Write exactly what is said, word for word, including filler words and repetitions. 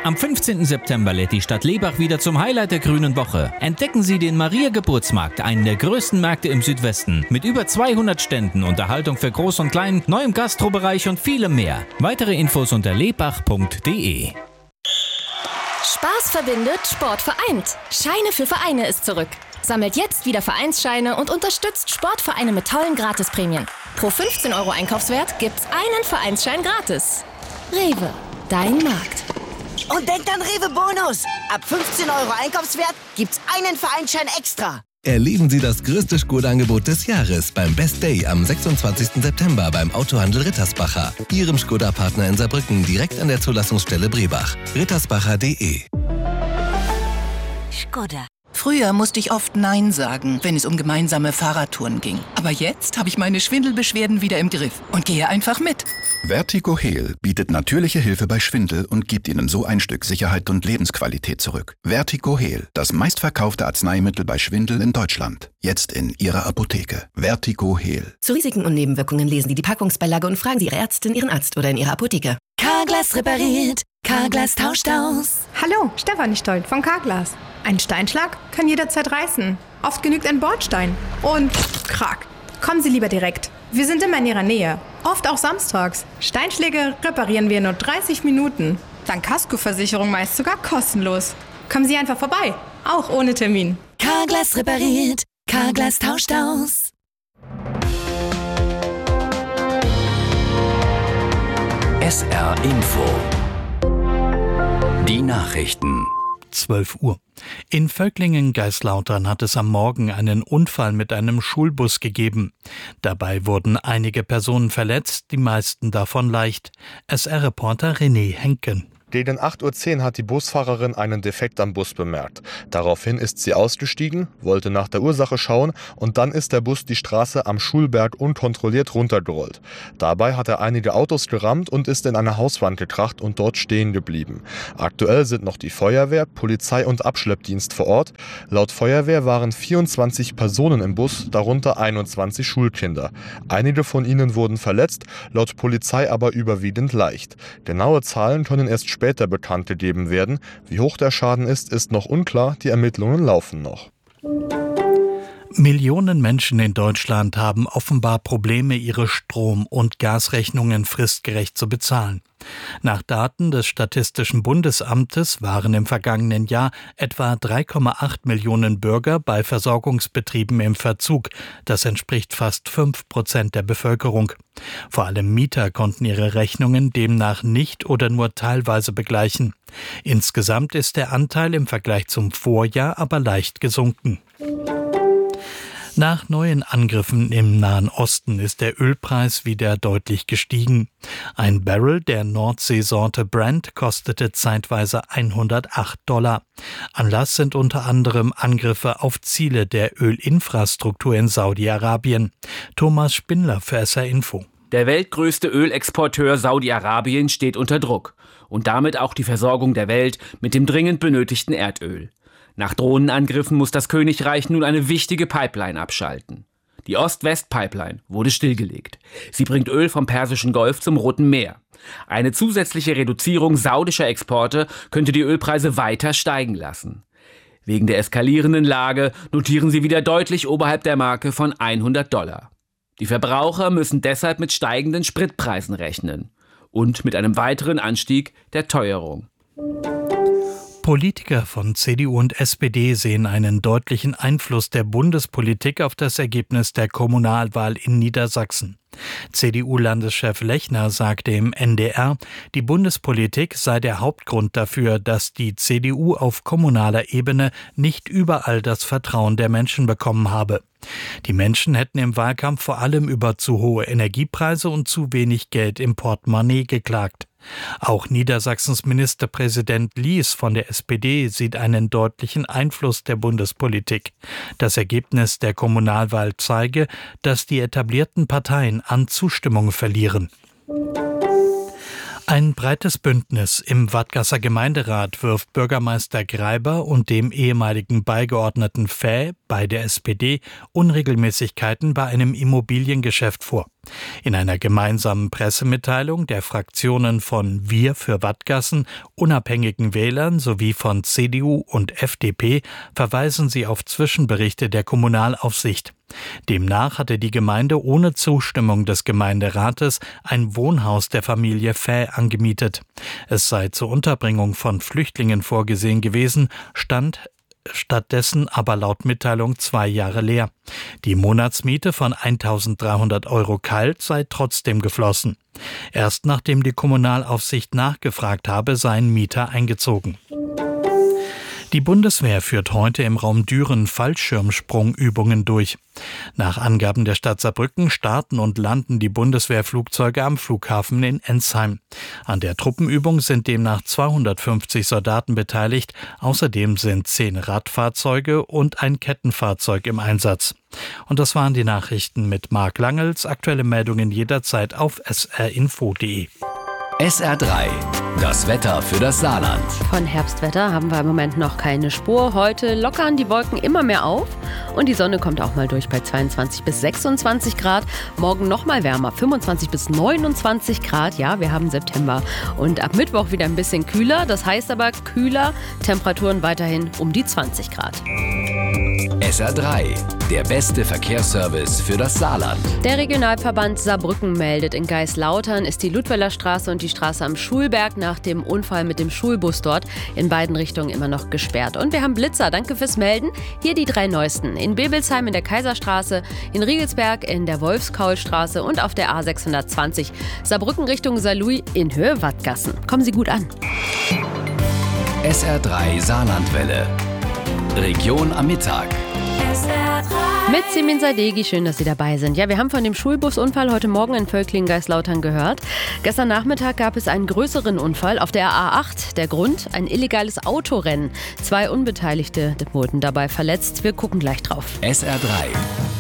Am fünfzehnten September lädt die Stadt Lebach wieder zum Highlight der Grünen Woche. Entdecken Sie den Maria-Geburtsmarkt, einen der größten Märkte im Südwesten. Mit über zweihundert Ständen, Unterhaltung für Groß und Klein, neuem Gastrobereich und vielem mehr. Weitere Infos unter lebach punkt de. Spaß verbindet, Sport vereint. Scheine für Vereine ist zurück. Sammelt jetzt wieder Vereinsscheine und unterstützt Sportvereine mit tollen Gratisprämien. Pro fünfzehn Euro Einkaufswert gibt's einen Vereinsschein gratis. Rewe, dein Markt. Und denkt an Rewe Bonus. Ab fünfzehn Euro Einkaufswert gibt's einen Vereinsschein extra. Erleben Sie das größte Skoda-Angebot des Jahres beim Best Day am sechsundzwanzigsten September beim Autohandel Rittersbacher. Ihrem Skoda-Partner in Saarbrücken direkt an der Zulassungsstelle Brebach. rittersbacher punkt de. Skoda. Früher musste ich oft Nein sagen, wenn es um gemeinsame Fahrradtouren ging. Aber jetzt habe ich meine Schwindelbeschwerden wieder im Griff und gehe einfach mit. Vertigo Heal bietet natürliche Hilfe bei Schwindel und gibt Ihnen so ein Stück Sicherheit und Lebensqualität zurück. Vertigo Heal, das meistverkaufte Arzneimittel bei Schwindel in Deutschland. Jetzt in Ihrer Apotheke. Vertigo Heal. Zu Risiken und Nebenwirkungen lesen Sie die Packungsbeilage und fragen Sie Ihre Ärztin, Ihren Arzt oder in Ihrer Apotheke. Carglass repariert, Carglass tauscht aus. Hallo, Stefanie Stolt von Carglass. Ein Steinschlag kann jederzeit reißen. Oft genügt ein Bordstein. Und krack. Kommen Sie lieber direkt. Wir sind immer in Ihrer Nähe. Oft auch samstags. Steinschläge reparieren wir in nur dreißig Minuten. Dank Kaskoversicherung meist sogar kostenlos. Kommen Sie einfach vorbei. Auch ohne Termin. Carglass repariert, Carglass tauscht aus. S R Info. Die Nachrichten. zwölf Uhr. In Völklingen-Geislautern hat es am Morgen einen Unfall mit einem Schulbus gegeben. Dabei wurden einige Personen verletzt, die meisten davon leicht. S R-Reporter René Henken. Gegen acht Uhr zehn hat die Busfahrerin einen Defekt am Bus bemerkt. Daraufhin ist sie ausgestiegen, wollte nach der Ursache schauen und dann ist der Bus die Straße am Schulberg unkontrolliert runtergerollt. Dabei hat er einige Autos gerammt und ist in eine Hauswand gekracht und dort stehen geblieben. Aktuell sind noch die Feuerwehr, Polizei und Abschleppdienst vor Ort. Laut Feuerwehr waren vierundzwanzig Personen im Bus, darunter einundzwanzig Schulkinder. Einige von ihnen wurden verletzt, laut Polizei aber überwiegend leicht. Genaue Zahlen können erst später später bekannt gegeben werden. Wie hoch der Schaden ist, ist noch unklar. Die Ermittlungen laufen noch. Millionen Menschen in Deutschland haben offenbar Probleme, ihre Strom- und Gasrechnungen fristgerecht zu bezahlen. Nach Daten des Statistischen Bundesamtes waren im vergangenen Jahr etwa drei Komma acht Millionen Bürger bei Versorgungsbetrieben im Verzug. Das entspricht fast fünf Prozent der Bevölkerung. Vor allem Mieter konnten ihre Rechnungen demnach nicht oder nur teilweise begleichen. Insgesamt ist der Anteil im Vergleich zum Vorjahr aber leicht gesunken. Nach neuen Angriffen im Nahen Osten ist der Ölpreis wieder deutlich gestiegen. Ein Barrel der Nordseesorte Brent kostete zeitweise hundertacht Dollar. Anlass sind unter anderem Angriffe auf Ziele der Ölinfrastruktur in Saudi-Arabien. Thomas Spindler für S R Info. Der weltgrößte Ölexporteur Saudi-Arabien steht unter Druck und damit auch die Versorgung der Welt mit dem dringend benötigten Erdöl. Nach Drohnenangriffen muss das Königreich nun eine wichtige Pipeline abschalten. Die Ost-West-Pipeline wurde stillgelegt. Sie bringt Öl vom Persischen Golf zum Roten Meer. Eine zusätzliche Reduzierung saudischer Exporte könnte die Ölpreise weiter steigen lassen. Wegen der eskalierenden Lage notieren sie wieder deutlich oberhalb der Marke von hundert Dollar. Die Verbraucher müssen deshalb mit steigenden Spritpreisen rechnen und mit einem weiteren Anstieg der Teuerung. Politiker von C D U und S P D sehen einen deutlichen Einfluss der Bundespolitik auf das Ergebnis der Kommunalwahl in Niedersachsen. C D U-Landeschef Lechner sagte im N D R, die Bundespolitik sei der Hauptgrund dafür, dass die C D U auf kommunaler Ebene nicht überall das Vertrauen der Menschen bekommen habe. Die Menschen hätten im Wahlkampf vor allem über zu hohe Energiepreise und zu wenig Geld im Portemonnaie geklagt. Auch Niedersachsens Ministerpräsident Lies von der S P D sieht einen deutlichen Einfluss der Bundespolitik. Das Ergebnis der Kommunalwahl zeige, dass die etablierten Parteien an Zustimmung verlieren. Ein breites Bündnis im Wadgasser Gemeinderat wirft Bürgermeister Greiber und dem ehemaligen Beigeordneten Fäh, beide S P D, Unregelmäßigkeiten bei einem Immobiliengeschäft vor. In einer gemeinsamen Pressemitteilung der Fraktionen von Wir für Wadgassen, unabhängigen Wählern sowie von C D U und F D P verweisen sie auf Zwischenberichte der Kommunalaufsicht. Demnach hatte die Gemeinde ohne Zustimmung des Gemeinderates ein Wohnhaus der Familie Fäh angemietet. Es sei zur Unterbringung von Flüchtlingen vorgesehen gewesen, stand stattdessen aber laut Mitteilung zwei Jahre leer. Die Monatsmiete von eintausenddreihundert Euro kalt sei trotzdem geflossen. Erst nachdem die Kommunalaufsicht nachgefragt habe, seien Mieter eingezogen. Die Bundeswehr führt heute im Raum Düren Fallschirmsprungübungen durch. Nach Angaben der Stadt Saarbrücken starten und landen die Bundeswehrflugzeuge am Flughafen in Ensheim. An der Truppenübung sind demnach zweihundertfünfzig Soldaten beteiligt. Außerdem sind zehn Radfahrzeuge und ein Kettenfahrzeug im Einsatz. Und das waren die Nachrichten mit Marc Langels. Aktuelle Meldungen jederzeit auf s r info punkt d e. S R drei, das Wetter für das Saarland. Von Herbstwetter haben wir im Moment noch keine Spur. Heute lockern die Wolken immer mehr auf und die Sonne kommt auch mal durch bei zweiundzwanzig bis sechsundzwanzig Grad. Morgen noch mal wärmer, fünfundzwanzig bis neunundzwanzig Grad. Ja, wir haben September. Und ab Mittwoch wieder ein bisschen kühler. Das heißt aber kühler, Temperaturen weiterhin um die zwanzig Grad. S R drei, der beste Verkehrsservice für das Saarland. Der Regionalverband Saarbrücken meldet, in Geislautern ist die Ludweller Straße und die Straße am Schulberg nach dem Unfall mit dem Schulbus dort in beiden Richtungen immer noch gesperrt. Und wir haben Blitzer, danke fürs Melden. Hier die drei neuesten. In Bebelsheim in der Kaiserstraße, in Riegelsberg in der Wolfskaulstraße und auf der A sechshundertzwanzig Saarbrücken Richtung Saarlouis in Höhe Wadgassen. Kommen Sie gut an. S R drei Saarlandwelle. Region am Mittag. Mit Simin Sadegi, schön, dass Sie dabei sind. Ja, wir haben von dem Schulbusunfall heute Morgen in Völklingen-Geislautern gehört. Gestern Nachmittag gab es einen größeren Unfall auf der A acht. Der Grund? Ein illegales Autorennen. Zwei Unbeteiligte wurden dabei verletzt. Wir gucken gleich drauf. S R drei.